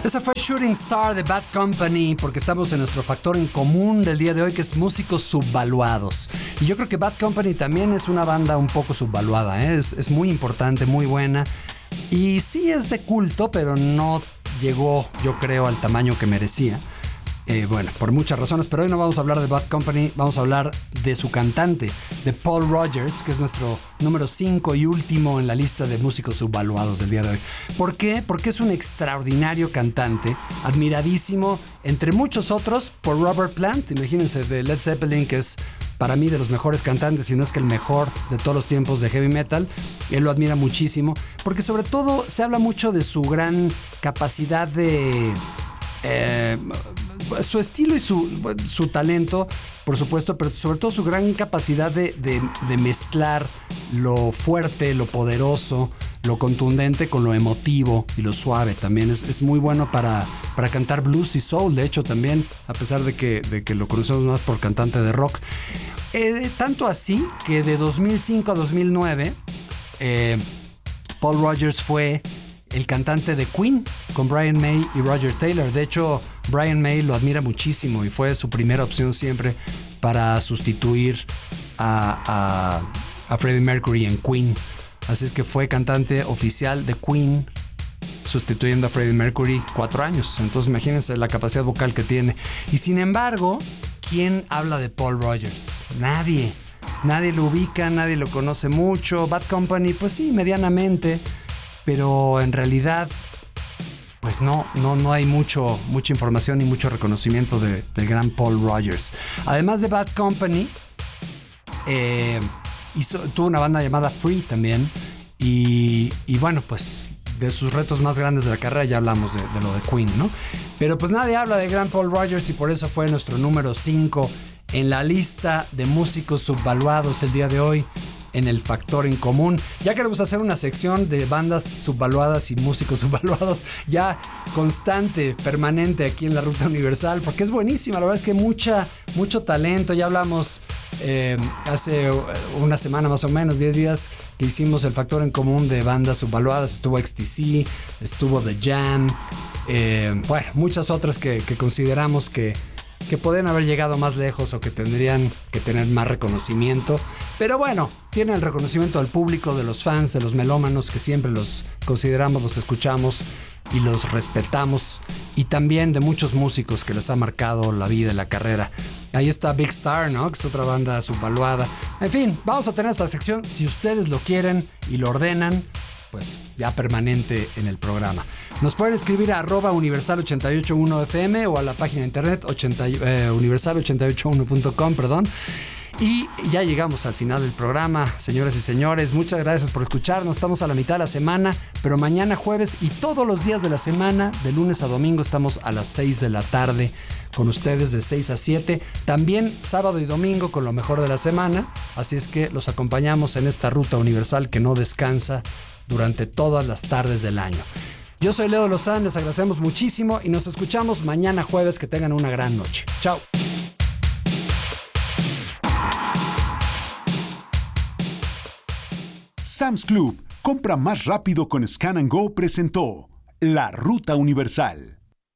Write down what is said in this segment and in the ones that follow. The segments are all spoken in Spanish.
Esa fue Shooting Star de Bad Company, porque estamos en nuestro factor en común del día de hoy, que es músicos subvaluados. Y yo creo que Bad Company también es una banda un poco subvaluada, ¿eh? Es muy importante, muy buena. Y sí es de culto, pero no llegó, yo creo, al tamaño que merecía. Bueno, por muchas razones, pero hoy no vamos a hablar de Bad Company, vamos a hablar de su cantante, de Paul Rodgers, que es nuestro número 5 y último en la lista de músicos subvaluados del día de hoy. ¿Por qué? Porque es un extraordinario cantante, admiradísimo, entre muchos otros, por Robert Plant, imagínense, de Led Zeppelin, que es para mí de los mejores cantantes, si no es que el mejor de todos los tiempos de heavy metal. Él lo admira muchísimo, porque sobre todo se habla mucho de su gran capacidad de... su estilo y su talento, por supuesto, pero sobre todo su gran capacidad de mezclar lo fuerte, lo poderoso, lo contundente con lo emotivo y lo suave. También es muy bueno para cantar blues y soul, de hecho también, a pesar de que lo conocemos más por cantante de rock. Tanto así que de 2005 a 2009 Paul Rodgers fue el cantante de Queen con Brian May y Roger Taylor. De hecho, Brian May lo admira muchísimo y fue su primera opción siempre para sustituir a Freddie Mercury en Queen. Así es que fue cantante oficial de Queen sustituyendo a Freddie Mercury 4 años. Entonces imagínense la capacidad vocal que tiene. Y sin embargo, ¿quién habla de Paul Rodgers? Nadie lo ubica, nadie lo conoce mucho. Bad Company, pues sí, medianamente, pero en realidad pues no hay mucha información ni mucho reconocimiento del gran Paul Rodgers. Además de Bad Company, tuvo una banda llamada Free también, y bueno, pues de sus retos más grandes de la carrera ya hablamos de lo de Queen, ¿no? Pero pues nadie habla del gran Paul Rodgers y por eso fue nuestro número 5 en la lista de músicos subvaluados el día de hoy en el factor en común. Ya queremos hacer una sección de bandas subvaluadas y músicos subvaluados ya constante, permanente aquí en la Ruta Universal, porque es buenísima. La verdad es que mucho talento. Ya hablamos hace una semana más o menos, 10 días, que hicimos el factor en común de bandas subvaluadas. Estuvo XTC, estuvo The Jam, bueno, muchas otras que consideramos que pueden haber llegado más lejos o que tendrían que tener más reconocimiento. Pero bueno, tienen el reconocimiento del público, de los fans, de los melómanos, que siempre los consideramos, los escuchamos y los respetamos. Y también de muchos músicos que les ha marcado la vida y la carrera. Ahí está Big Star, ¿no? Que es otra banda subvaluada. En fin, vamos a tener esta sección, si ustedes lo quieren y lo ordenan, pues ya permanente en el programa. Nos pueden escribir a @universal881fm o a la página de internet universal881.com, perdón. Y ya llegamos al final del programa, señoras y señores. Muchas gracias por escucharnos. Estamos a la mitad de la semana, pero mañana jueves y todos los días de la semana, de lunes a domingo, estamos a las 6 de la tarde con ustedes de 6 a 7. También sábado y domingo con lo mejor de la semana. Así es que los acompañamos en esta ruta universal que no descansa durante todas las tardes del año. Yo soy Leo Lozán, les agradecemos muchísimo y nos escuchamos mañana jueves. Que tengan una gran noche. Chao. Sam's Club, compra más rápido con Scan & Go, presentó La Ruta Universal.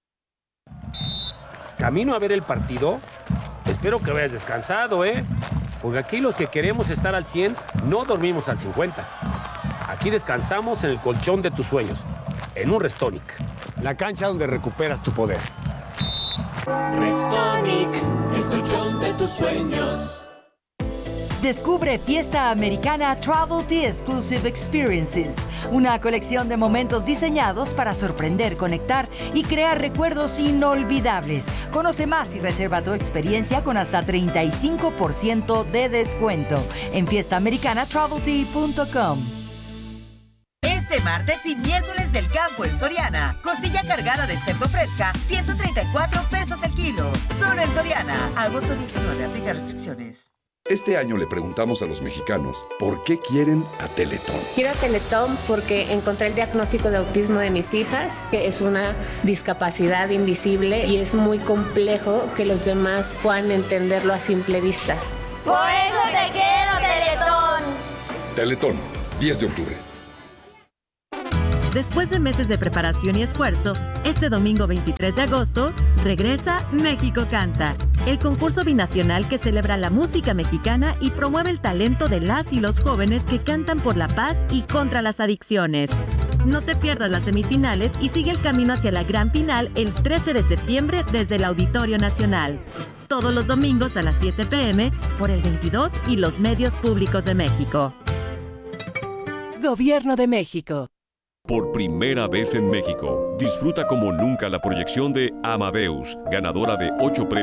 ¿Camino a ver el partido? Espero que vayas descansado, porque aquí los que queremos estar al 100 no dormimos al 50. Aquí descansamos en el colchón de tus sueños, en un Restonic, la cancha donde recuperas tu poder. Restonic, el colchón de tus sueños. Descubre Fiesta Americana Travelty Exclusive Experiences, una colección de momentos diseñados para sorprender, conectar y crear recuerdos inolvidables. Conoce más y reserva tu experiencia con hasta 35% de descuento en fiestaamericanatravelty.com. Este martes y miércoles del campo en Soriana. Costilla cargada de cerdo fresca, 134 pesos el kilo. Solo en Soriana. Agosto 19, aplica restricciones. Este año le preguntamos a los mexicanos por qué quieren a Teletón. Quiero a Teletón porque encontré el diagnóstico de autismo de mis hijas, que es una discapacidad invisible y es muy complejo que los demás puedan entenderlo a simple vista. Por eso te quiero, Teletón. Teletón, 10 de octubre. Después de meses de preparación y esfuerzo, este domingo 23 de agosto, regresa México Canta, el concurso binacional que celebra la música mexicana y promueve el talento de las y los jóvenes que cantan por la paz y contra las adicciones. No te pierdas las semifinales y sigue el camino hacia la gran final el 13 de septiembre desde el Auditorio Nacional. Todos los domingos a las 7 p.m. por el 22 y los medios públicos de México. Gobierno de México. Por primera vez en México, disfruta como nunca la proyección de Amadeus, ganadora de 8 premios